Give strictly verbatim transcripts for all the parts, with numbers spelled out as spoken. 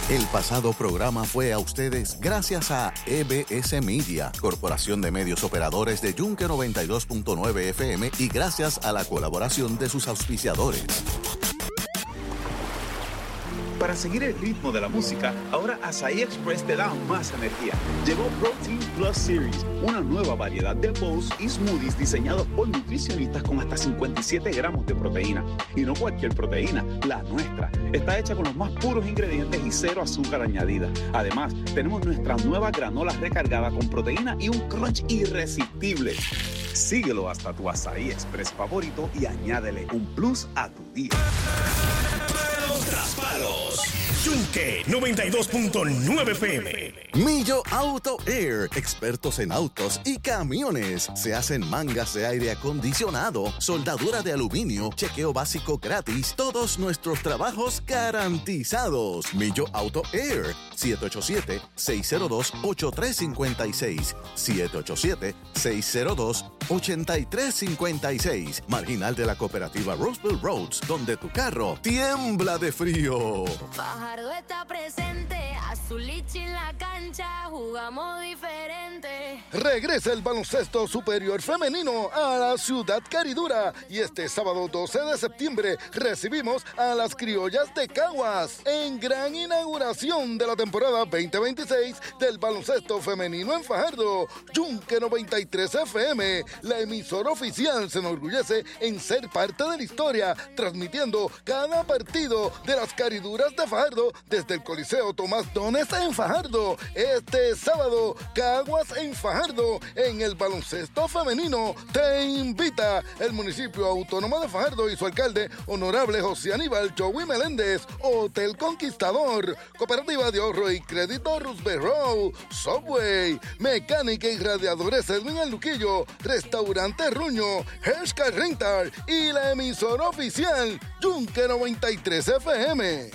El pasado programa fue a ustedes gracias a E B S Media, Corporación de Medios Operadores de Yunque noventa y dos punto nueve F M, y gracias a la colaboración de sus auspiciadores. Para seguir el ritmo de la música, ahora Asahi Express te da más energía. Llegó Protein Plus Series, una nueva variedad de bowls y smoothies diseñados por nutricionistas con hasta cincuenta y siete gramos de proteína. Y no cualquier proteína, la nuestra. Está hecha con los más puros ingredientes y cero azúcar añadida. Además, tenemos nuestra nueva granola recargada con proteína y un crunch irresistible. Síguelo hasta tu Asahi Express favorito y añádele un plus a tu día. Tras palos. Yunque noventa y dos punto nueve F M. Millo Auto Air, expertos en autos y camiones. Se hacen mangas de aire acondicionado, soldadura de aluminio, chequeo básico gratis, todos nuestros trabajos garantizados. Millo Auto Air, siete ocho siete, seis cero dos, ocho tres cinco seis, siete ocho siete, seis cero dos, ocho tres cinco seis, marginal de la cooperativa Roseville Roads, donde tu carro tiembla de frío. Fajardo está presente, Azulichi en la cancha, jugamos diferente. Regresa el baloncesto superior femenino a la ciudad caridura y este sábado doce de septiembre recibimos a las criollas de Caguas en gran inauguración de la temporada veinte veintiséis del baloncesto femenino en Fajardo. Yunque noventa y tres F M, la emisora oficial, se enorgullece en ser parte de la historia, transmitiendo cada partido de las cariduras de Fajardo desde el Coliseo Tomás Dones en Fajardo. Este sábado, Caguas en Fajardo, en el baloncesto femenino, te invita el municipio autónomo de Fajardo y su alcalde, honorable José Aníbal Joey Meléndez. Hotel Conquistador, Cooperativa de Ahorro y Crédito Roosevelt Road, Subway, Mecánica y Radiadores Edwin El Luquillo, Restaurante Ruño, Hershka Rental y la emisora oficial Yunque noventa y tres F M.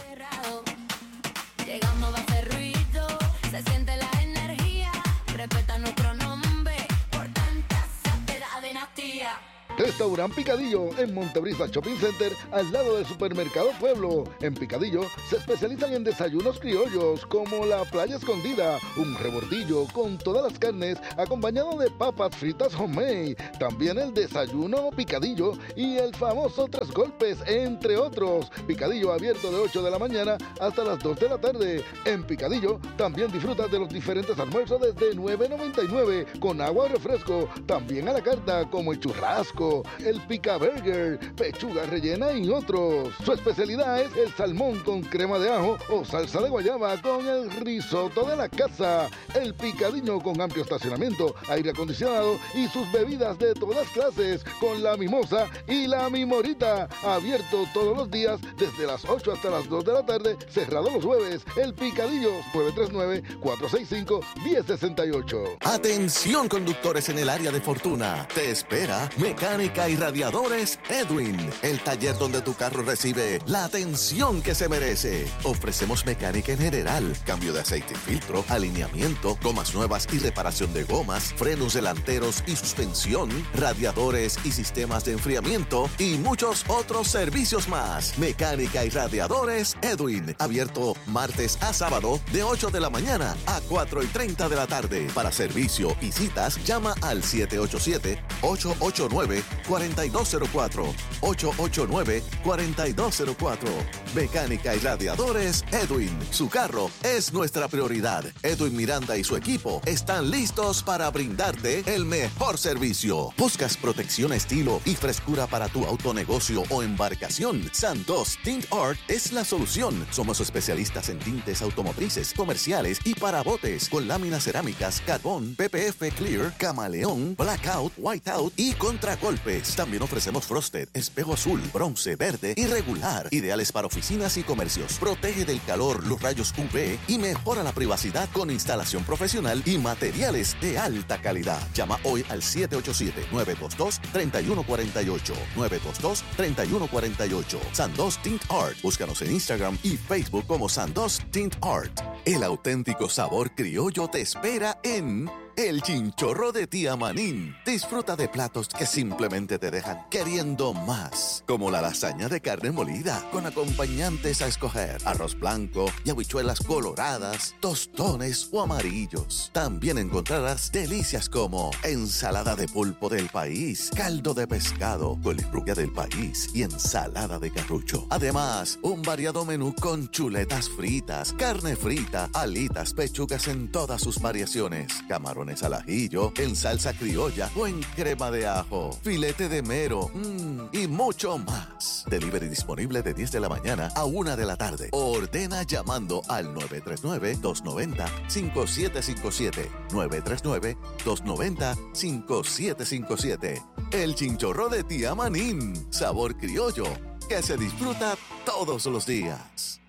Llegamos va a hacer ruido, se siente la energía, respeta nuestro nombre por tanta santidad dinastía. Restaurant Picadillo en Montebrisa Shopping Center, al lado del Supermercado Pueblo. En Picadillo se especializan en desayunos criollos como la playa escondida, un rebordillo con todas las carnes acompañado de papas fritas homemade, también el desayuno picadillo y el famoso tres golpes, entre otros. Picadillo abierto de ocho de la mañana hasta las dos de la tarde. En Picadillo también disfrutas de los diferentes almuerzos desde nueve noventa y nueve con agua o refresco, también a la carta como el churrasco, el pica burger, pechuga rellena y otros. Su especialidad es el salmón con crema de ajo o salsa de guayaba con el risotto de la casa. El Picadillo con amplio estacionamiento, aire acondicionado y sus bebidas de todas clases con la mimosa y la mimorita. Abierto todos los días desde las ocho hasta las dos de la tarde, cerrado los jueves. El Picadillo, nueve tres nueve, cuatro seis cinco, uno cero seis ocho. Atención, conductores en el área de Fortuna. Te espera Mecánica y Radiadores Edwin, el taller donde tu carro recibe la atención que se merece. Ofrecemos mecánica en general, cambio de aceite y filtro, alineamiento, gomas nuevas y reparación de gomas, frenos delanteros y suspensión, radiadores y sistemas de enfriamiento y muchos otros servicios más. Mecánica y Radiadores Edwin, abierto martes a sábado de ocho de la mañana a cuatro y treinta de la tarde. Para servicio y citas, llama al siete ocho siete, ocho ocho nueve, cuatro dos cero cuatro, ocho ocho nueve, cuatro dos cero cuatro. Mecánica y Radiadores Edwin. Su carro es nuestra prioridad. Edwin Miranda y su equipo están listos para brindarte el mejor servicio. ¿Buscas protección, estilo y frescura para tu autonegocio o embarcación? Santos Tint Art es la solución. Somos especialistas en tintes automotrices, comerciales y para botes, con láminas cerámicas, carbón, P P F Clear, camaleón, blackout, whiteout y contragolpes. También ofrecemos frosted, espejo azul, bronce, verde y regular, ideales para oficinas y comercios. Protege del calor, los rayos U V y mejora la privacidad con instalación profesional y materiales de alta calidad. Llama hoy al siete ocho siete, nueve dos dos, tres uno cuatro ocho, nueve dos dos, tres uno cuatro ocho. Sandos Tint Art. Búscanos en Instagram y Facebook como Sandos Tint Art. El auténtico sabor criollo te espera en el chinchorro de tía Manín. Disfruta de platos que simplemente te dejan queriendo más, como la lasaña de carne molida, con acompañantes a escoger, arroz blanco y habichuelas coloradas, tostones o amarillos. También encontrarás delicias como ensalada de pulpo del país, caldo de pescado, colifrubia del país y ensalada de carrucho. Además, un variado menú con chuletas fritas, carne frita, alitas, pechugas en todas sus variaciones, camarones al ajillo, en salsa criolla o en crema de ajo, filete de mero mmm, y mucho más. Delivery disponible de diez de la mañana a una de la tarde. Ordena llamando al nueve tres nueve, dos nueve cero, cinco siete cinco siete, nueve tres nueve, dos nueve cero, cinco siete cinco siete. El chinchorro de tía Manín, sabor criollo, que se disfruta todos los días.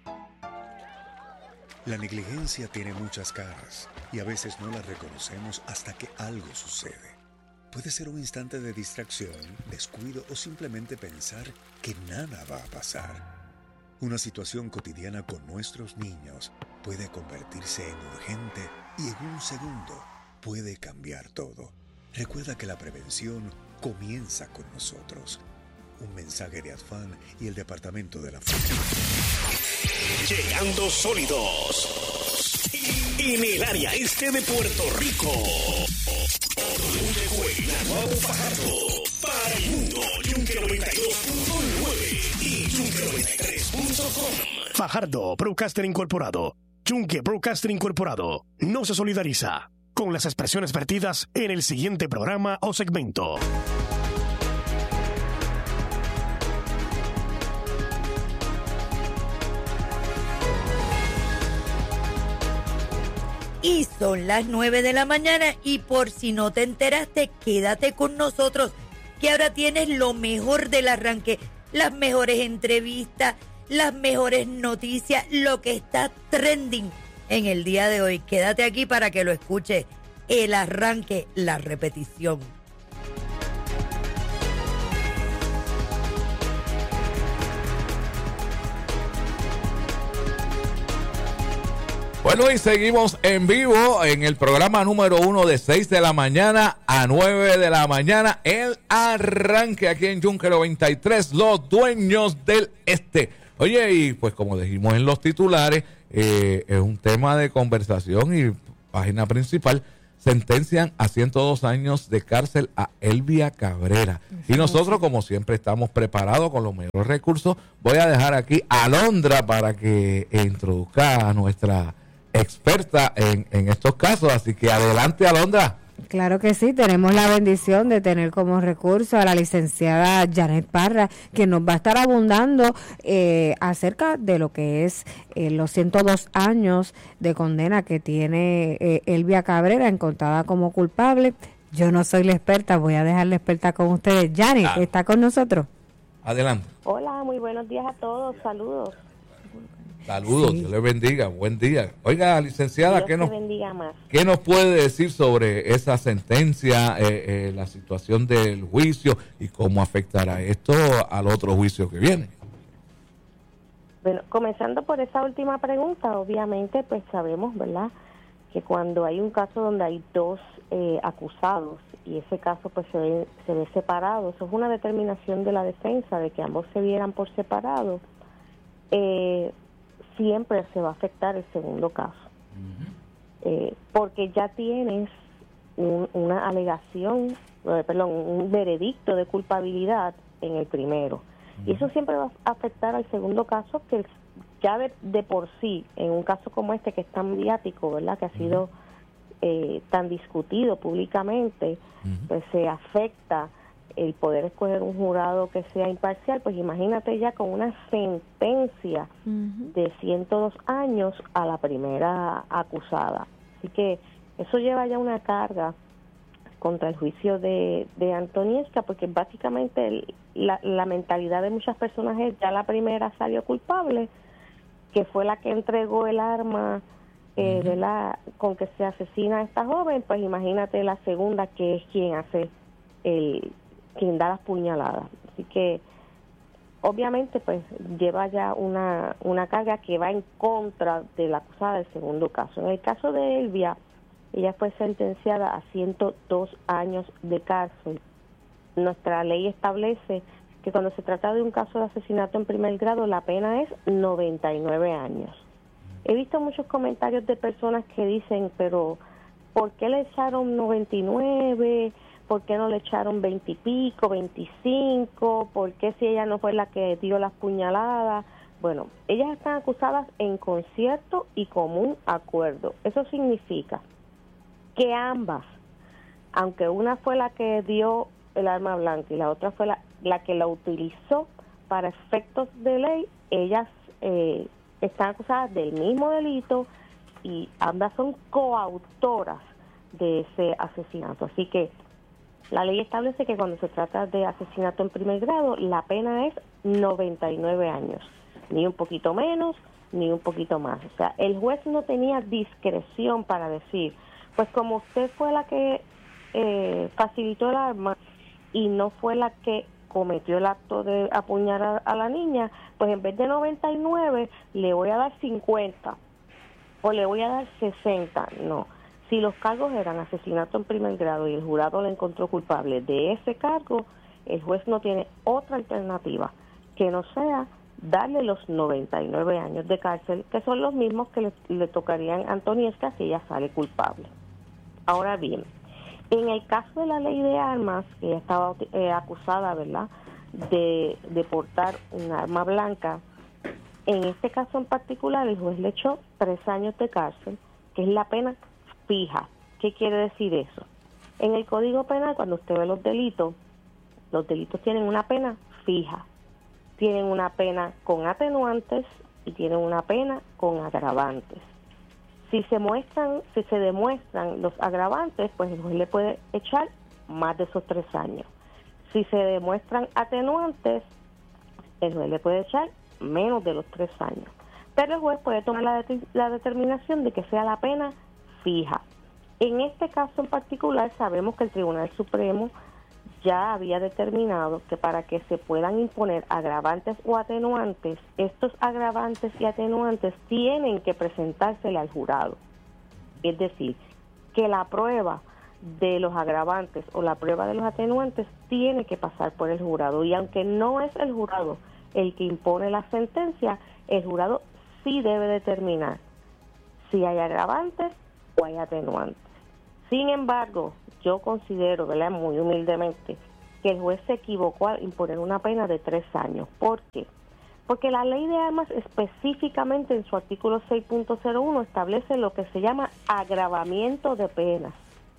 La negligencia tiene muchas caras y a veces no la reconocemos hasta que algo sucede. Puede ser un instante de distracción, descuido o simplemente pensar que nada va a pasar. Una situación cotidiana con nuestros niños puede convertirse en urgente y en un segundo puede cambiar todo. Recuerda que la prevención comienza con nosotros. Un mensaje de ADFAN y el Departamento de la Familia. Llegando sólidos en el área este de Puerto Rico. Naguabo Fajardo para el mundo. Yunque noventa y dos punto nueve y Yunque noventa y tres punto com. Fajardo Broadcaster Incorporado. Yunque Broadcaster Incorporado no se solidariza con las expresiones vertidas en el siguiente programa o segmento. Y son las nueve de la mañana y por si no te enteraste, quédate con nosotros, que ahora tienes lo mejor del arranque, las mejores entrevistas, las mejores noticias, lo que está trending en el día de hoy. Quédate aquí para que lo escuches, el arranque, la repetición. Bueno, y seguimos en vivo en el programa número uno de seis de la mañana a nueve de la mañana. El arranque aquí en Yunque noventa y tres, los dueños del este. Oye, y pues como dijimos en los titulares, eh, es un tema de conversación y página principal. Sentencian a ciento dos años de cárcel a Elvia Cabrera. Y nosotros, como siempre, estamos preparados con los mejores recursos. Voy a dejar aquí a Alondra para que introduzca a nuestra experta en, en estos casos, así que adelante, Alondra. Claro que sí, tenemos la bendición de tener como recurso a la licenciada Janet Parra, que nos va a estar abundando eh, acerca de lo que es eh, los ciento dos años de condena que tiene eh, Elvia Cabrera, encontrada como culpable. Yo no soy la experta, voy a dejar la experta con ustedes. Janet, ah. ¿está con nosotros? Adelante. Hola, muy buenos días a todos, saludos. Saludos, sí. Dios les bendiga, buen día. Oiga, licenciada, Dios ¿qué nos, bendiga más. ¿qué nos puede decir sobre esa sentencia, eh, eh, la situación del juicio y cómo afectará esto al otro juicio que viene? Bueno, comenzando por esa última pregunta, obviamente pues sabemos, ¿verdad?, que cuando hay un caso donde hay dos eh, acusados y ese caso pues se ve, se ve separado, eso es una determinación de la defensa de que ambos se vieran por separado, eh, siempre se va a afectar el segundo caso, uh-huh. eh, porque ya tienes un, una alegación, eh, perdón, un veredicto de culpabilidad en el primero, uh-huh. y eso siempre va a afectar al segundo caso, que ya de, de por sí, en un caso como este que es tan mediático, ¿verdad?, que ha sido eh, tan discutido públicamente, uh-huh. pues se afecta el poder escoger un jurado que sea imparcial. Pues imagínate ya con una sentencia uh-huh. de ciento dos años a la primera acusada. Así que eso lleva ya una carga contra el juicio de, de Antoniesca, porque básicamente el, la, la mentalidad de muchas personas es: ya la primera salió culpable, que fue la que entregó el arma eh, uh-huh. de la, con que se asesina a esta joven, pues imagínate la segunda, que es quien hace el quien da las puñaladas. Así que obviamente pues lleva ya una una carga que va en contra de la acusada del segundo caso. En el caso de Elvia, ella fue sentenciada a ciento dos años de cárcel. Nuestra ley establece que cuando se trata de un caso de asesinato en primer grado, la pena es noventa y nueve años. He visto muchos comentarios de personas que dicen, pero ¿por qué le echaron noventa y nueve? ¿Por qué no le echaron veinte y pico, veinticinco? ¿Por qué si ella no fue la que dio las puñaladas? Bueno, ellas están acusadas en concierto y común acuerdo. Eso significa que ambas, aunque una fue la que dio el arma blanca y la otra fue la, la que la utilizó para efectos de ley, ellas eh, están acusadas del mismo delito y ambas son coautoras de ese asesinato. Así que la ley establece que cuando se trata de asesinato en primer grado, la pena es noventa y nueve años, ni un poquito menos, ni un poquito más. O sea, el juez no tenía discreción para decir, pues como usted fue la que eh, facilitó el arma y no fue la que cometió el acto de apuñalar a, a la niña, pues en vez de noventa y nueve le voy a dar cincuenta o le voy a dar sesenta. No. Si los cargos eran asesinato en primer grado y el jurado le encontró culpable de ese cargo, el juez no tiene otra alternativa que no sea darle los noventa y nueve años de cárcel, que son los mismos que le, le tocarían a Antoniesca si ella sale culpable. Ahora bien, en el caso de la ley de armas, que ella estaba eh, acusada, ¿verdad?, de, de portar un arma blanca, en este caso en particular el juez le echó tres años de cárcel, que es la pena fija. ¿Qué quiere decir eso? En el Código Penal, cuando usted ve los delitos, los delitos tienen una pena fija. Tienen una pena con atenuantes y tienen una pena con agravantes. Si se muestran, si se demuestran los agravantes, pues el juez le puede echar más de esos tres años. Si se demuestran atenuantes, el juez le puede echar menos de los tres años. Pero el juez puede tomar la, de, la determinación de que sea la pena fija. En este caso en particular, sabemos que el Tribunal Supremo ya había determinado que para que se puedan imponer agravantes o atenuantes, estos agravantes y atenuantes tienen que presentársele al jurado. Es decir, que la prueba de los agravantes o la prueba de los atenuantes tiene que pasar por el jurado. Y aunque no es el jurado el que impone la sentencia, el jurado sí debe determinar si hay agravantes o hay atenuantes. Sin embargo, yo considero, ¿verdad?, muy humildemente, que el juez se equivocó al imponer una pena de tres años. ¿Por qué? Porque la ley de armas específicamente en su artículo seis punto cero uno establece lo que se llama agravamiento de penas,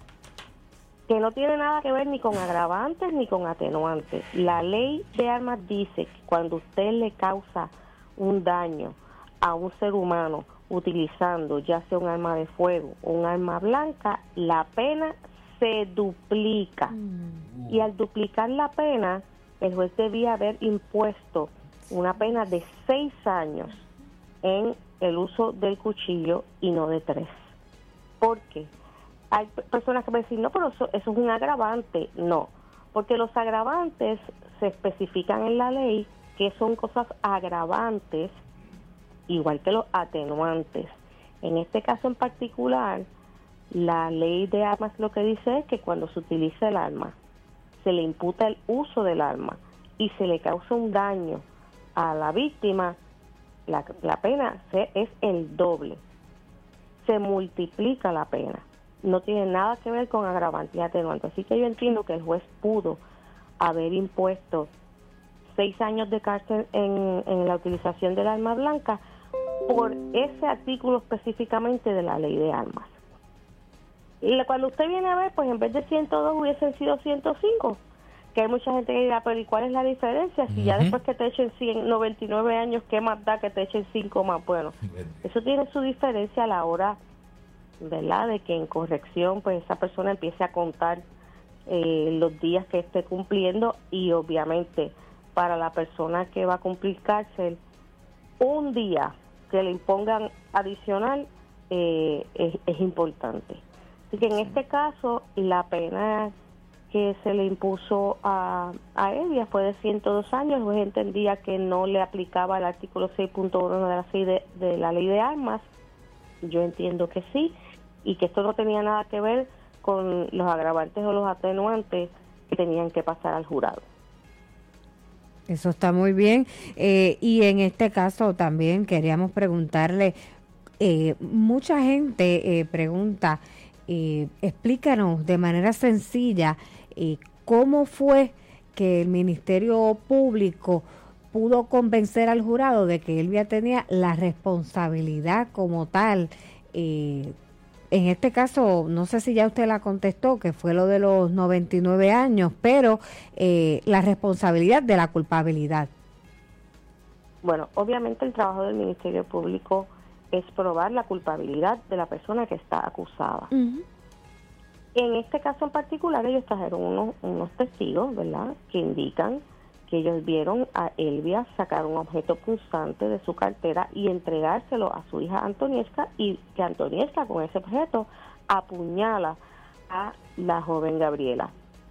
que no tiene nada que ver ni con agravantes ni con atenuantes. La ley de armas dice que cuando usted le causa un daño a un ser humano utilizando ya sea un arma de fuego o un arma blanca, la pena se duplica. Mm. Y al duplicar la pena, el juez debía haber impuesto una pena de seis años en el uso del cuchillo y no de tres. ¿Por qué? Hay personas que me dicen, no, pero eso, eso es un agravante. No, porque los agravantes se especifican en la ley que son cosas agravantes, igual que los atenuantes. En este caso en particular, la ley de armas lo que dice es que cuando se utiliza el arma, se le imputa el uso del arma y se le causa un daño a la víctima, la, la pena se, es el doble. Se multiplica la pena. No tiene nada que ver con agravante y atenuante. Así que yo entiendo que el juez pudo haber impuesto seis años de cárcel en, en la utilización del arma blanca por ese artículo específicamente de la ley de armas. Y cuando usted viene a ver, pues en vez de ciento dos hubiesen sido ciento cinco, que hay mucha gente que dirá, pero ¿y cuál es la diferencia? Si uh-huh. ya después que te echen cien, noventa y nueve años, ¿qué más da que te echen cinco más? Bueno, eso tiene su diferencia a la hora, ¿verdad?, de que en corrección pues esa persona empiece a contar eh, los días que esté cumpliendo, y obviamente para la persona que va a cumplir cárcel, un día que le impongan adicional eh, es, es importante. Así que en este caso la pena que se le impuso a, a Evia fue de ciento dos años. El juez entendía que no le aplicaba el artículo seis punto uno de la, de, de la ley de armas. Yo entiendo que sí. y que esto no tenía nada que ver con los agravantes o los atenuantes que tenían que pasar al jurado. Eso está muy bien. Eh, y en este caso también queríamos preguntarle, eh, mucha gente eh, pregunta, eh, explícanos de manera sencilla eh, cómo fue que el Ministerio Público pudo convencer al jurado de que Elvia tenía la responsabilidad como tal. Eh, en este caso, no sé si ya usted la contestó, que fue lo de los noventa y nueve años, pero eh, la responsabilidad de la culpabilidad. Bueno, obviamente el trabajo del Ministerio Público es probar la culpabilidad de la persona que está acusada. Uh-huh. En este caso en particular, ellos trajeron unos, unos testigos, ¿verdad?, que indican que ellos vieron a Elvia sacar un objeto punzante de su cartera y entregárselo a su hija Antoniesca, y que Antoniesca con ese objeto apuñala a la joven Gabriela.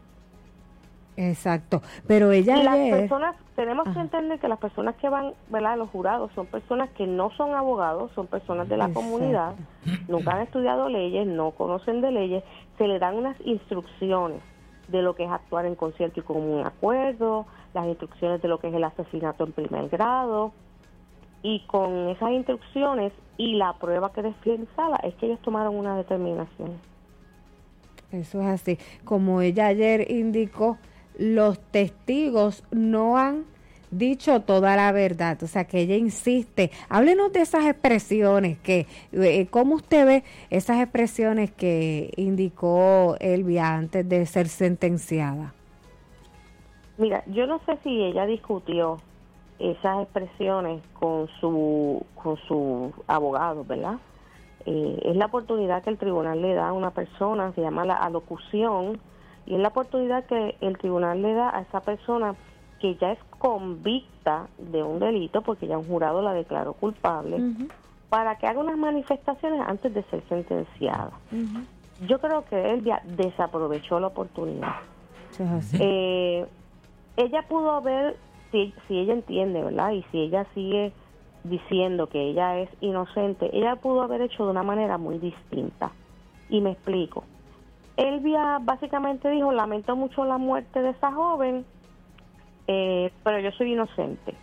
Exacto, pero ella y las ayer... personas, tenemos Ajá. que entender que las personas que van, ¿verdad?, los jurados son personas que no son abogados, son personas de la Exacto. comunidad, nunca han estudiado leyes, no conocen de leyes, se le dan unas instrucciones de lo que es actuar en concierto y común acuerdo, las instrucciones de lo que es el asesinato en primer grado, y con esas instrucciones y la prueba que despliega Sala es que ellos tomaron una determinación. Eso es así. Como ella ayer indicó, los testigos no han dicho toda la verdad, o sea que ella insiste. Háblenos de esas expresiones, que eh, ¿cómo usted ve esas expresiones que indicó Elvia antes de ser sentenciada? Mira, yo no sé si ella discutió esas expresiones con su con su abogado, ¿verdad? Eh, es la oportunidad que el tribunal le da a una persona, se llama la alocución, y es la oportunidad que el tribunal le da a esa persona que ya es convicta de un delito, porque ya un jurado la declaró culpable, uh-huh. para que haga unas manifestaciones antes de ser sentenciada. Uh-huh. Yo creo que él ya desaprovechó la oportunidad. Uh-huh. Eh, ella pudo haber, si, si ella entiende, ¿verdad?, y si ella sigue diciendo que ella es inocente, ella pudo haber hecho de una manera muy distinta. Y me explico. Elvia básicamente dijo, lamento mucho la muerte de esa joven, eh, pero yo soy inocente.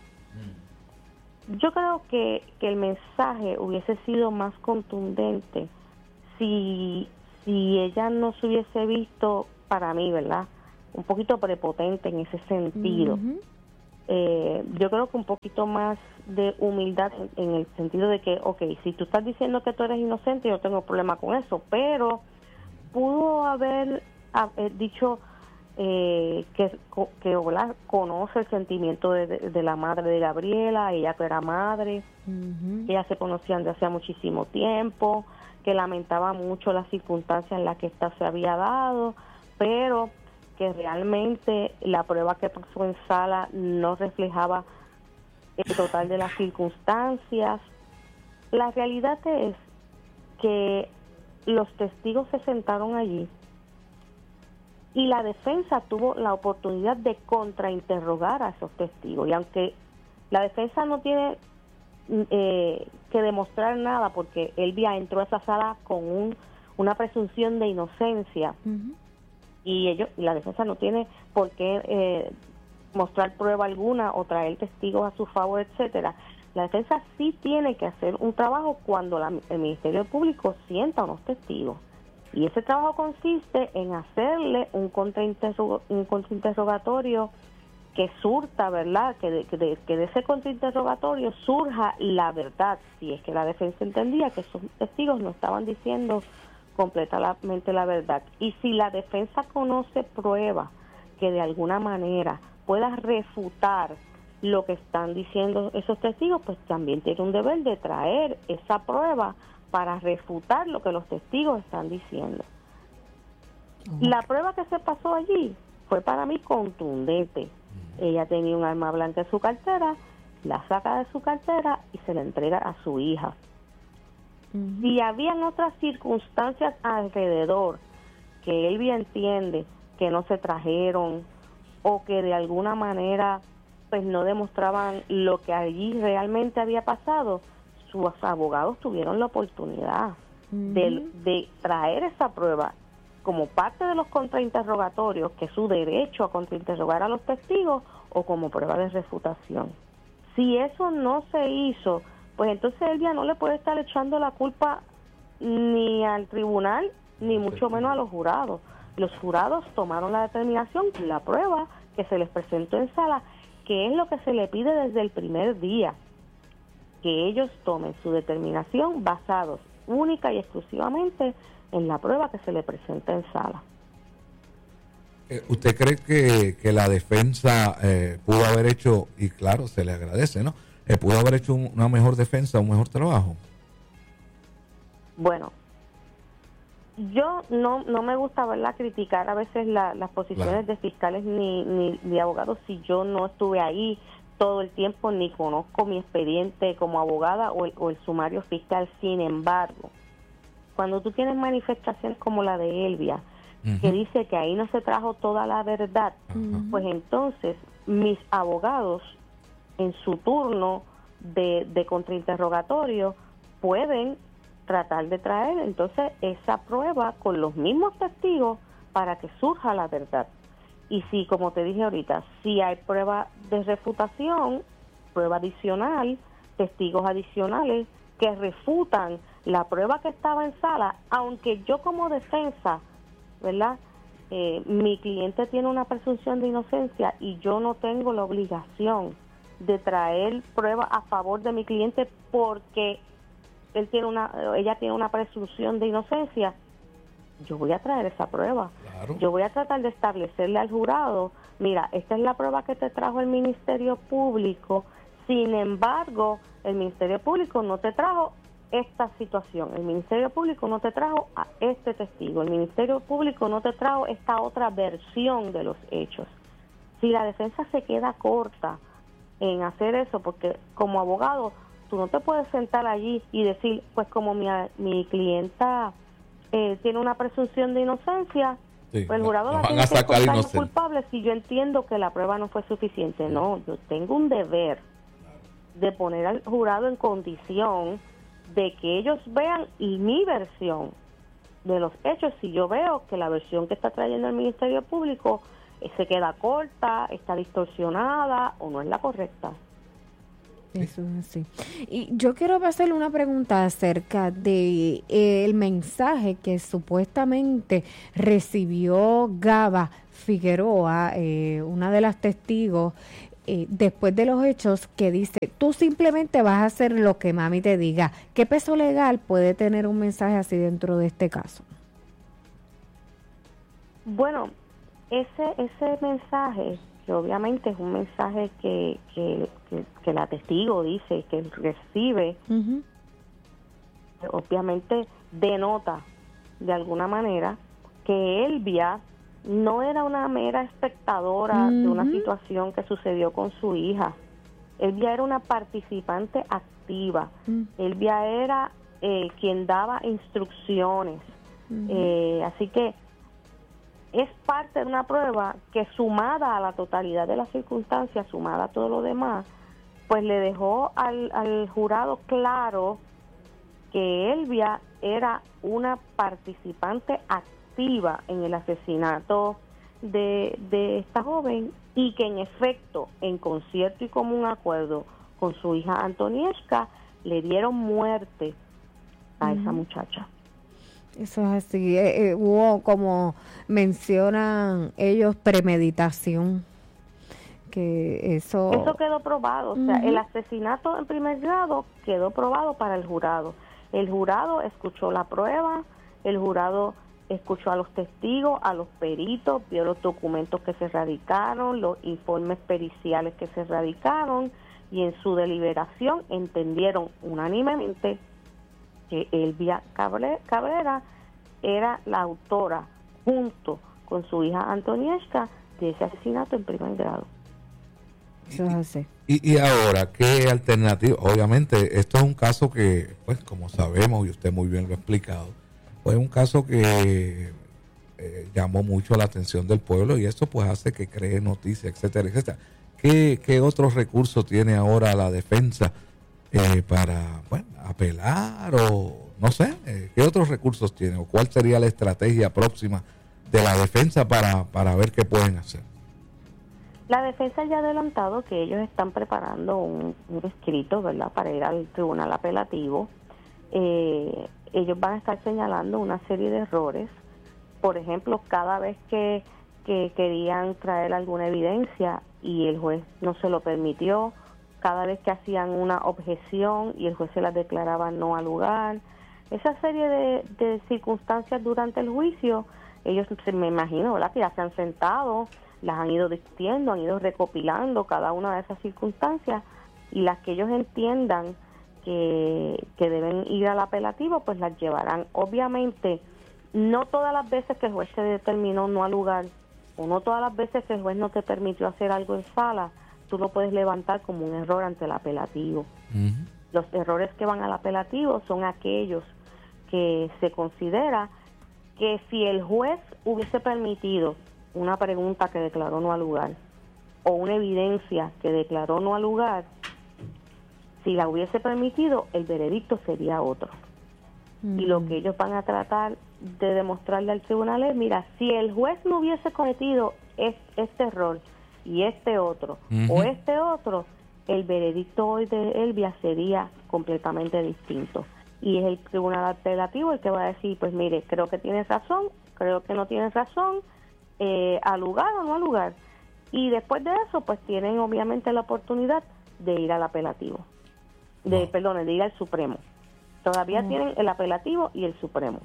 Mm. Yo creo que, que el mensaje hubiese sido más contundente si, si ella no se hubiese visto, para mí, ¿verdad?, un poquito prepotente en ese sentido. Uh-huh. Eh, yo creo que un poquito más de humildad en, en el sentido de que, ok, si tú estás diciendo que tú eres inocente, yo no tengo problema con eso, pero pudo haber eh, dicho eh, que, que ¿verdad?, conoce el sentimiento de, de, de la madre de Gabriela, ella que era madre, uh-huh. que ellas se conocían de hacía muchísimo tiempo, que lamentaba mucho las circunstancias en las que ésta se había dado, pero que realmente la prueba que pasó en sala no reflejaba el total de las circunstancias. La realidad es que los testigos se sentaron allí y la defensa tuvo la oportunidad de contrainterrogar a esos testigos, y aunque la defensa no tiene eh, que demostrar nada, porque Elvia entró a esa sala con un, una presunción de inocencia, uh-huh. y ellos, la defensa no tiene por qué eh, mostrar prueba alguna o traer testigos a su favor, etcétera. La defensa sí tiene que hacer un trabajo cuando la, el Ministerio Público sienta unos testigos, y ese trabajo consiste en hacerle un contrainterrog- un contrainterrogatorio que surta, ¿verdad?, que de, que, de, que de ese contrainterrogatorio surja la verdad, si es que la defensa entendía que esos testigos no estaban diciendo completamente la verdad. Y si la defensa conoce prueba que de alguna manera pueda refutar lo que están diciendo esos testigos, pues también tiene un deber de traer esa prueba para refutar lo que los testigos están diciendo. Uh-huh. La prueba que se pasó allí fue para mí contundente. Uh-huh. Ella tenía un arma blanca en su cartera, la saca de su cartera y se la entrega a su hija. Uh-huh. Si habían otras circunstancias alrededor que Elvia entiende que no se trajeron o que de alguna manera pues no demostraban lo que allí realmente había pasado, sus abogados tuvieron la oportunidad uh-huh. de, de traer esa prueba como parte de los contrainterrogatorios, que es su derecho a contrainterrogar a los testigos, o como prueba de refutación. Si eso no se hizo, pues entonces Elvia no le puede estar echando la culpa ni al tribunal, ni mucho menos a los jurados. Los jurados tomaron la determinación, la prueba que se les presentó en sala, que es lo que se le pide desde el primer día, que ellos tomen su determinación basados única y exclusivamente en la prueba que se le presenta en sala. ¿Usted cree que, que la defensa eh, pudo haber hecho, y claro, se le agradece, ¿no? Eh, ¿Pudo haber hecho un, una mejor defensa, un mejor trabajo? Bueno, yo no no me gusta, ¿verdad?, criticar a veces la, las posiciones claro. de fiscales ni, ni de abogados si yo no estuve ahí todo el tiempo, ni conozco mi expediente como abogada o el, o el sumario fiscal. Sin embargo, cuando tú tienes manifestaciones como la de Elvia, uh-huh. que dice que ahí no se trajo toda la verdad, uh-huh. pues entonces mis abogados en su turno de, de contrainterrogatorio pueden tratar de traer entonces esa prueba con los mismos testigos para que surja la verdad. Y si, como te dije ahorita, si hay prueba de refutación, prueba adicional, testigos adicionales que refutan la prueba que estaba en sala, aunque yo como defensa, ¿verdad?, eh, mi cliente tiene una presunción de inocencia y yo no tengo la obligación de traer prueba a favor de mi cliente porque él tiene una, ella tiene una presunción de inocencia, yo voy a traer esa prueba. Claro. Yo voy a tratar de establecerle al jurado, mira, esta es la prueba que te trajo el Ministerio Público, sin embargo, el Ministerio Público no te trajo esta situación, el Ministerio Público no te trajo a este testigo, el Ministerio Público no te trajo esta otra versión de los hechos. Si la defensa se queda corta en hacer eso, porque como abogado tú no te puedes sentar allí y decir, pues como mi, mi clienta eh, tiene una presunción de inocencia, sí, pues el jurado la tiene que encontrar culpable si yo entiendo que la prueba no fue suficiente. Sí. No, yo tengo un deber de poner al jurado en condición de que ellos vean y mi versión de los hechos. Si yo veo que la versión que está trayendo el Ministerio Público eh, se queda corta, está distorsionada o no es la correcta. Eso es así. Y yo quiero hacerle una pregunta acerca de eh, el mensaje que supuestamente recibió Gaba Figueroa, eh, una de las testigos, eh, después de los hechos, que dice, tú simplemente vas a hacer lo que mami te diga. ¿Qué peso legal puede tener un mensaje así dentro de este caso? Bueno, ese ese mensaje, que obviamente es un mensaje que, que, que, que la testigo dice, que recibe, uh-huh. obviamente denota de alguna manera que Elvia no era una mera espectadora uh-huh. de una situación que sucedió con su hija. Elvia era una participante activa. Uh-huh. Elvia era eh, quien daba instrucciones. Uh-huh. Eh, así que es parte de una prueba que, sumada a la totalidad de las circunstancias, sumada a todo lo demás, pues le dejó al, al jurado claro que Elvia era una participante activa en el asesinato de, de esta joven y que en efecto, en concierto y común acuerdo con su hija Antonieshka, le dieron muerte a uh-huh. esa muchacha. Eso es así. Eh, eh, hubo, como mencionan ellos, premeditación. Que eso... Eso quedó probado. Uh-huh. O sea, el asesinato en primer grado quedó probado para el jurado. El jurado escuchó la prueba, el jurado escuchó a los testigos, a los peritos, vio los documentos que se radicaron, los informes periciales que se radicaron, y en su deliberación entendieron unánimemente que Elvia Cabrera era la autora, junto con su hija Antonieshka, de ese asesinato en primer grado. Eso es así. Y, y ahora, ¿qué alternativa? Obviamente, esto es un caso que, pues, como sabemos, y usted muy bien lo ha explicado, pues es un caso que eh, llamó mucho la atención del pueblo, y esto pues hace que cree noticias, etcétera, etcétera. ¿Qué, qué otros recursos tiene ahora la defensa eh, para, bueno, apelar o no sé, eh, ¿qué otros recursos tiene o cuál sería la estrategia próxima de la defensa para, para ver qué pueden hacer? La defensa ya ha adelantado que ellos están preparando un, un escrito, ¿verdad?, para ir al tribunal apelativo. Eh, ellos van a estar señalando una serie de errores. Por ejemplo, cada vez que, que querían traer alguna evidencia y el juez no se lo permitió, cada vez que hacían una objeción y el juez se las declaraba no al lugar, esa serie de, de circunstancias durante el juicio, ellos, me imagino, ¿verdad?, que ya se han sentado, las han ido discutiendo, han ido recopilando cada una de esas circunstancias y las que ellos entiendan que, que deben ir al apelativo, pues las llevarán. Obviamente, no todas las veces que el juez se determinó no al lugar, o no todas las veces que el juez no te permitió hacer algo en sala, tú lo puedes levantar como un error ante el apelativo. Uh-huh. Los errores que van al apelativo son aquellos que se considera que si el juez hubiese permitido una pregunta que declaró no al lugar o una evidencia que declaró no al lugar, si la hubiese permitido, el veredicto sería otro. Mm. Y lo que ellos van a tratar de demostrarle al tribunal es, mira, si el juez no hubiese cometido es, este error y este otro, uh-huh, o este otro, el veredicto hoy de Elvia sería completamente distinto. Y es el tribunal apelativo el que va a decir, pues mire, creo que tienes razón, creo que no tienes razón, eh, al lugar o no al lugar. Y después de eso, pues tienen obviamente la oportunidad de ir al apelativo, de, wow. perdón, de ir al Supremo. Todavía oh. tienen el apelativo y el Supremo.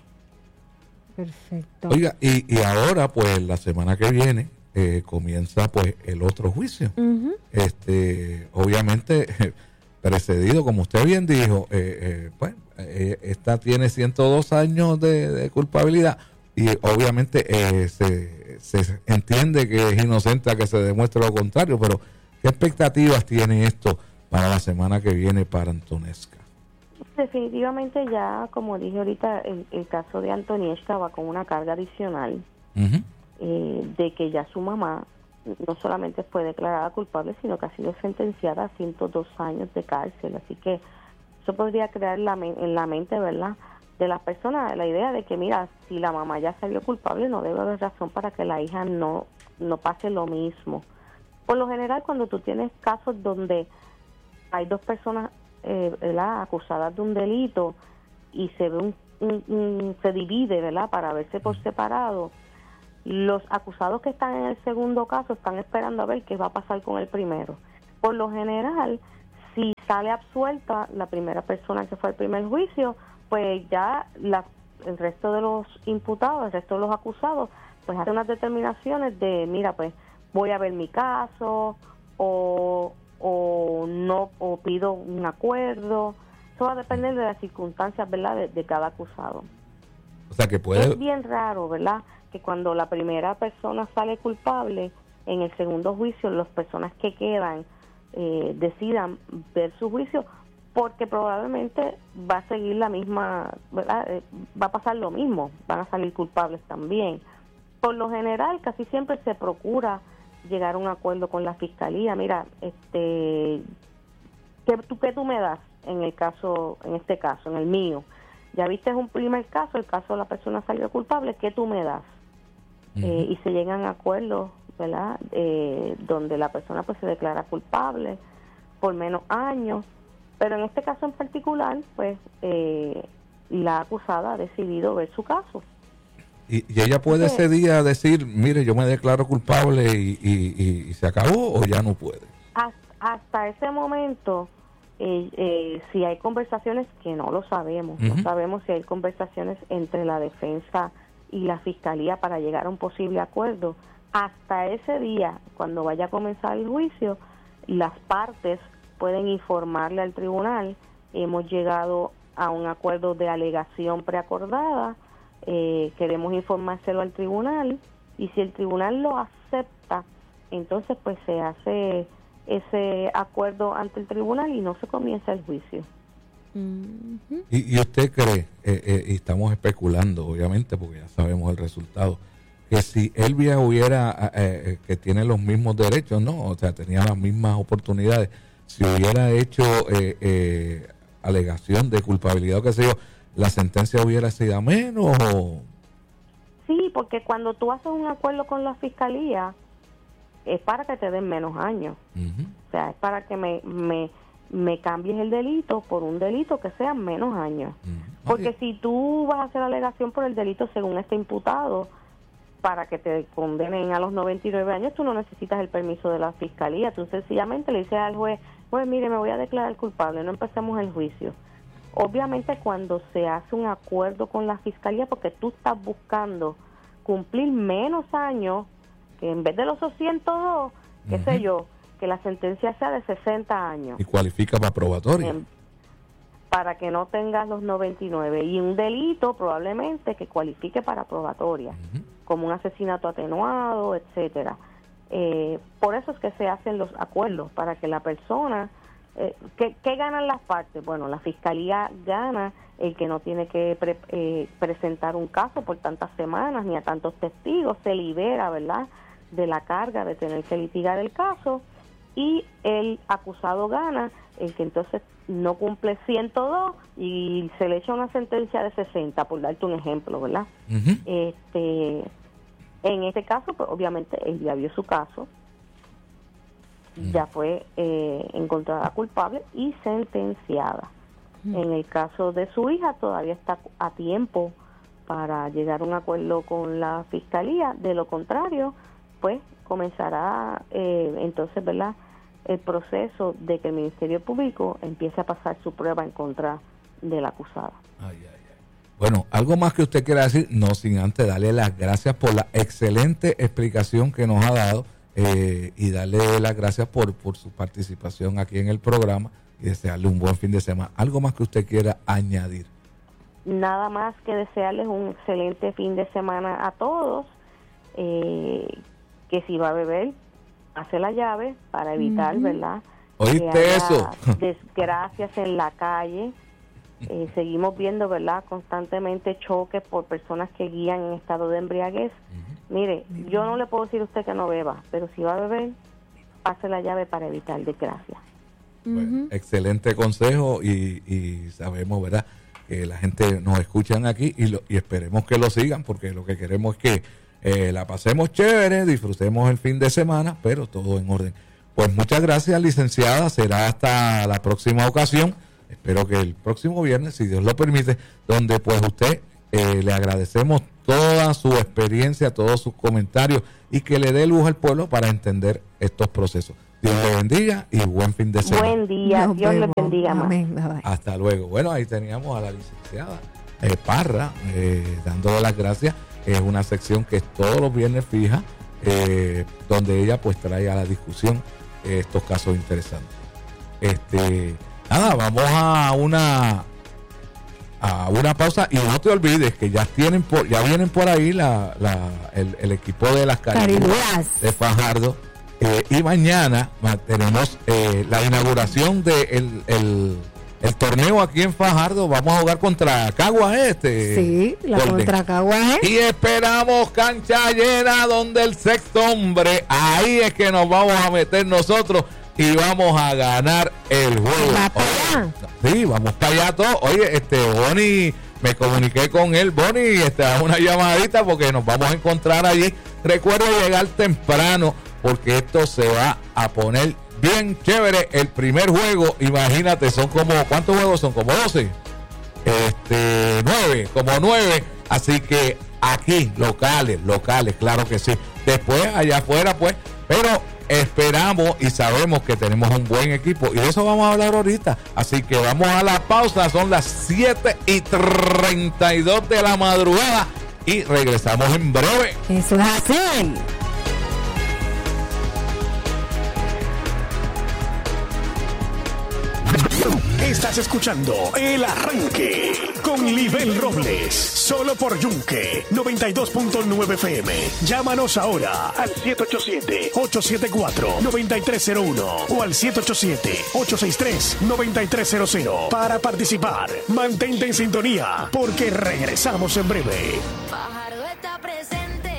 Perfecto. Oiga, y, y ahora, pues, la semana que viene, eh, comienza, pues, el otro juicio. Uh-huh. Este, obviamente, precedido, como usted bien dijo, eh, eh, pues, eh, esta tiene ciento dos años de, de culpabilidad y obviamente eh, se, se entiende que es inocente a que se demuestre lo contrario, pero ¿qué expectativas tiene esto para la semana que viene para Antoniesca? Definitivamente ya, como dije ahorita, el, el caso de Antoniesca va con una carga adicional, uh-huh, eh, de que ya su mamá no solamente fue declarada culpable, sino que ha sido sentenciada a ciento dos años de cárcel. Así que eso podría crear la, en la mente, ¿verdad?, de las personas la idea de que, mira, si la mamá ya salió culpable, no debe haber razón para que la hija no, no pase lo mismo. Por lo general, cuando tú tienes casos donde hay dos personas eh, ¿verdad?, acusadas de un delito y se ve un, un, un se divide, ¿verdad?, para verse por separado, los acusados que están en el segundo caso están esperando a ver qué va a pasar con el primero. Por lo general, si sale absuelta la primera persona que fue al primer juicio, pues ya la, el resto de los imputados, el resto de los acusados, pues hacen unas determinaciones de, mira, pues voy a ver mi caso, o, o no, o pido un acuerdo. Eso va a depender de las circunstancias, ¿verdad?, de, de cada acusado. O sea que puede... Es bien raro, ¿verdad?, que cuando la primera persona sale culpable, en el segundo juicio las personas que quedan eh, decidan ver su juicio, porque probablemente va a seguir la misma, ¿verdad?, eh, va a pasar lo mismo, van a salir culpables también. Por lo general, casi siempre se procura llegar a un acuerdo con la fiscalía. Mira, este, ¿qué tú, qué tú me das en el caso, en este caso, en el mío? Ya viste, es un primer caso, el caso de la persona salió culpable, ¿qué tú me das? Uh-huh. Eh, y se llegan a acuerdos, ¿verdad?, eh, donde la persona pues se declara culpable por menos años, pero en este caso en particular, pues eh, la acusada ha decidido ver su caso. ¿Y, y ella puede ese día decir, mire, yo me declaro culpable y, y, y se acabó, o ya no puede? Hasta, hasta ese momento, eh, eh, si hay conversaciones, que no lo sabemos, uh-huh, no sabemos si hay conversaciones entre la defensa y la fiscalía para llegar a un posible acuerdo. Hasta ese día, cuando vaya a comenzar el juicio, las partes pueden informarle al tribunal, hemos llegado a un acuerdo de alegación preacordada, eh, queremos informárselo al tribunal, y si el tribunal lo acepta, entonces pues se hace ese acuerdo ante el tribunal y no se comienza el juicio. Uh-huh. ¿Y, y usted cree, eh, eh, y estamos especulando obviamente porque ya sabemos el resultado, que si Elvia hubiera, eh, eh, que tiene los mismos derechos, ¿no?, o sea, tenía las mismas oportunidades, si hubiera hecho eh, eh, alegación de culpabilidad o qué sé yo, la sentencia hubiera sido menos o... Sí, porque cuando tú haces un acuerdo con la fiscalía es para que te den menos años. Uh-huh. O sea, es para que me, me, me cambies el delito por un delito que sea menos años. Uh-huh. Porque Okay. si tú vas a hacer alegación por el delito según este imputado, para que te condenen a los noventa y nueve años, tú no necesitas el permiso de la fiscalía. Tú sencillamente le dices al juez, pues mire, me voy a declarar culpable, no empecemos el juicio. Obviamente cuando se hace un acuerdo con la fiscalía, porque tú estás buscando cumplir menos años, que en vez de los ciento dos, qué Uh-huh. sé yo, que la sentencia sea de sesenta años. Y cualifica para probatoria. En- para que no tengas los noventa y nueve. Y un delito probablemente que cualifique para probatoria, Uh-huh. como un asesinato atenuado, etcétera. Eh, por eso es que se hacen los acuerdos, para que la persona... Eh, ¿qué, ¿Qué ganan las partes? Bueno, la fiscalía gana el que no tiene que pre- eh, presentar un caso por tantas semanas ni a tantos testigos, se libera, ¿verdad?, de la carga de tener que litigar el caso, y el acusado gana el que entonces no cumple ciento dos y se le echa una sentencia de sesenta, por darte un ejemplo, ¿verdad? Uh-huh. Este, en este caso, pues obviamente él ya vio su caso, ya fue eh, encontrada culpable y sentenciada. Mm. En el caso de su hija todavía está a tiempo para llegar a un acuerdo con la fiscalía. De lo contrario, pues comenzará eh, entonces, ¿verdad?, el proceso de que el Ministerio Público empiece a pasar su prueba en contra de la acusada. Ay, ay, ay. Bueno, algo más que usted quiera decir, no sin antes darle las gracias por la excelente explicación que nos ha dado. Eh, y darle las gracias por, por su participación aquí en el programa y desearle un buen fin de semana. ¿Algo más que usted quiera añadir? Nada más que desearles un excelente fin de semana a todos, eh, que si va a beber, hace la llave para evitar, Ujú. ¿verdad?, ¿Oíste que haya eso? desgracias en la calle. Eh, seguimos viendo, ¿verdad?, constantemente choques por personas que guían en estado de embriaguez. Mire, yo no le puedo decir a usted que no beba, pero si va a beber, pase la llave para evitar desgracias. Bueno, excelente consejo y, y sabemos, ¿verdad?, que la gente nos escuchan aquí y, lo, y esperemos que lo sigan, porque lo que queremos es que eh, la pasemos chévere, disfrutemos el fin de semana, pero todo en orden. Pues muchas gracias, licenciada. Será hasta la próxima ocasión. Espero que el próximo viernes, si Dios lo permite, donde pues usted eh, le agradecemos toda su experiencia, todos sus comentarios y que le dé luz al pueblo para entender estos procesos. Dios le bendiga y buen fin de semana. Buen día, Nos Dios le vemos. bendiga más. Amén. Bye, bye. Hasta luego. Bueno, ahí teníamos a la licenciada eh, Parra eh, dándole las gracias. Es una sección que todos los viernes fija, eh, donde ella pues trae a la discusión eh, estos casos interesantes. Este, nada, vamos a una a una pausa y no te olvides que ya tienen por, ya vienen por ahí la, la, el, el equipo de las Cariduras de Fajardo. Eh, y mañana ma- tenemos eh, la inauguración del de el, el, el torneo aquí en Fajardo. Vamos a jugar contra Caguas Este. Sí, la Golden. contra Caguas. Y esperamos cancha llena donde el sexto hombre, ahí es que nos vamos a meter nosotros y vamos a ganar el juego. ¿Va para allá? Sí, vamos para allá todos. Oye, este Bonnie, me comuniqué con él, Bonnie, este, haz una llamadita porque nos vamos a encontrar allí. Recuerda llegar temprano porque esto se va a poner bien chévere. El primer juego, imagínate, son como, ¿cuántos juegos son? Como doce. Este, nueve, como nueve. Así que aquí, locales, locales, claro que sí. Después, allá afuera, pues, pero esperamos y sabemos que tenemos un buen equipo y de eso vamos a hablar ahorita. Así que vamos a la pausa. Son las siete y treinta y dos de la madrugada y regresamos en breve. Eso es así. Estás escuchando El Arranque con Libel Robles, solo por Yunque noventa y dos punto nueve F M. Llámanos ahora al siete ocho siete, ocho siete cuatro, nueve tres cero uno o al siete ocho siete, ocho seis tres, nueve tres cero cero para participar. Mantente en sintonía porque regresamos en breve. Fajardo está presente, así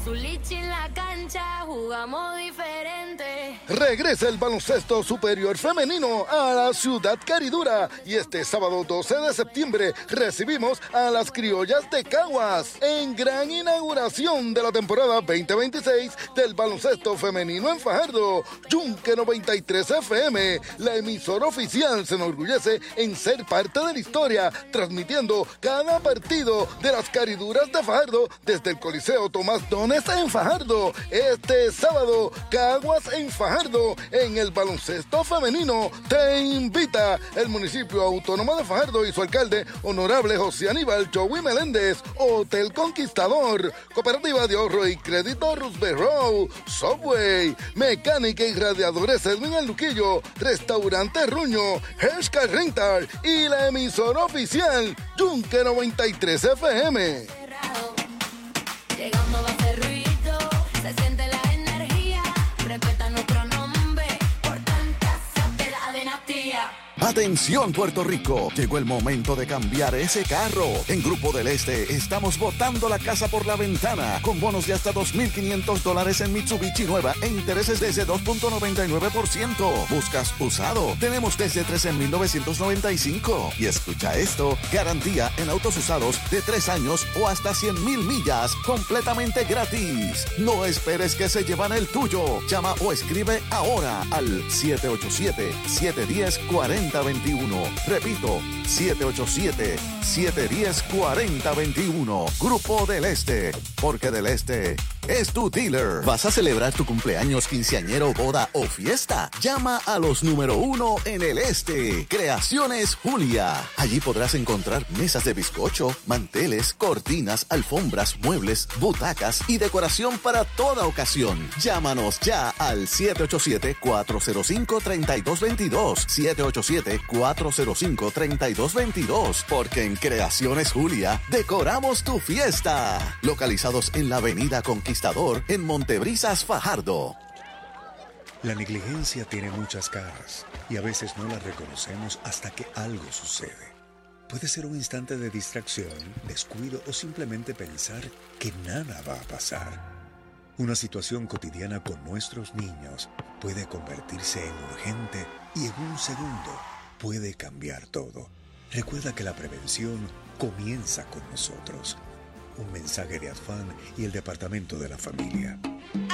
azul lichi en la cancha, jugamos diferente. Regresa el baloncesto superior femenino a la ciudad caridura y este sábado doce de septiembre recibimos a las criollas de Caguas en gran inauguración de la temporada veinte veintiséis del baloncesto femenino en Fajardo. Yunque noventa y tres F M, la emisora oficial, se enorgullece en ser parte de la historia, transmitiendo cada partido de las cariduras de Fajardo desde el Coliseo Tomás Dones en Fajardo. Este sábado, Caguas en Fajardo, en el baloncesto femenino, te invita el municipio autónomo de Fajardo y su alcalde, honorable José Aníbal Joey Meléndez. Hotel Conquistador, Cooperativa de Ahorro y Crédito Roosevelt Road, Subway, Mecánica y Radiadores Edwin El Luquillo, Restaurante Ruño, Hershka Rental y la emisora oficial Yunque noventa y tres F M. Llegando va a hacer ruido, se siente la energía, respeta nuestro nombre, por tanta santidad de dinastía. Atención Puerto Rico, llegó el momento de cambiar ese carro. En Grupo del Este estamos botando la casa por la ventana con bonos de hasta dos mil quinientos dólares en Mitsubishi nueva e intereses desde dos punto noventa y nueve por ciento. ¿Buscas usado? Tenemos desde trece mil novecientos noventa y cinco. Y escucha esto, garantía en autos usados de tres años o hasta cien mil millas completamente gratis. No esperes que se llevan el tuyo. Llama o escribe ahora al siete ocho siete, siete uno cero, cuatro cero dos uno. Repito, siete ocho siete, siete uno cero, cuatro cero dos uno. Grupo del Este, porque del Este es tu dealer. ¿Vas a celebrar tu cumpleaños, quinceañero, boda o fiesta? Llama a los número uno en el Este. Creaciones Julia. Allí podrás encontrar mesas de bizcocho, manteles, cortinas, alfombras, muebles, butacas y decoración para toda ocasión. Llámanos ya al siete ocho siete, cuatro cero cinco, tres dos dos dos. siete ocho siete, cuatro cero cinco, tres dos dos dos. Porque en Creaciones Julia decoramos tu fiesta. Localizados en la avenida Conquistador en Montebrisas, Fajardo. La negligencia tiene muchas caras y a veces no la reconocemos hasta que algo sucede. Puede ser un instante de distracción, descuido o simplemente pensar que nada va a pasar. Una situación cotidiana con nuestros niños puede convertirse en urgente y en un segundo puede cambiar todo. Recuerda que la prevención comienza con nosotros. Un mensaje de Afán y el Departamento de la Familia.